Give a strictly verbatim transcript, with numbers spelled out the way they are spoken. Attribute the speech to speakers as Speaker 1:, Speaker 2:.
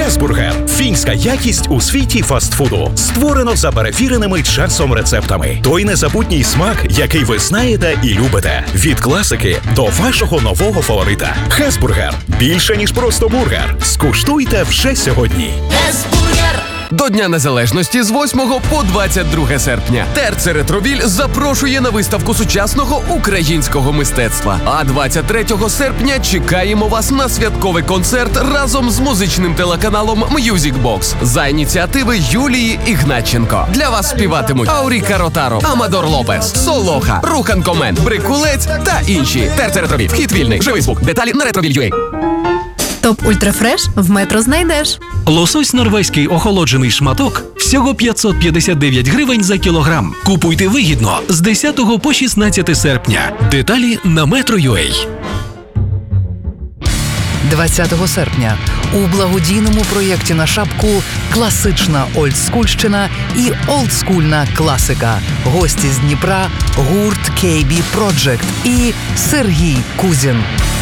Speaker 1: Хесбургер – фінська якість у світі фастфуду. Створено за перевіреними часом рецептами. Той незабутній смак, який ви знаєте і любите. Від класики до вашого нового фаворита. Хесбургер – більше, ніж просто бургер. Скуштуйте вже сьогодні.
Speaker 2: Хесбургер!
Speaker 3: До Дня Незалежності з восьмого по двадцять друге серпня ТРЦ «Ретровіль» запрошує на виставку сучасного українського мистецтва. А двадцять третього серпня чекаємо вас на святковий концерт разом з музичним телеканалом Music Box за ініціативи Юлії Ігнатченко. Для вас співатимуть Ауріка Ротаро, Амадор Лопес, Солоха, Рухан Комен, Брикулець та інші. ТРЦ «Ретровіль». Вхід вільний. Живий звук. Деталі на ретровіль крапка ю а.
Speaker 4: Топ Ультрафреш в Метро знайдеш.
Speaker 5: Лосось норвезький охолоджений шматок всього п'ятсот п'ятдесят дев'ять гривень за кілограм. Купуйте вигідно з десятого по шістнадцяте серпня. Деталі на метро крапка ю а.
Speaker 6: двадцятого серпня у благодійному проєкті на шапку «Класична олдскульщина» і «Олдскульна класика». Гості з Дніпра, гурт кей бі Project і Сергій Кузін.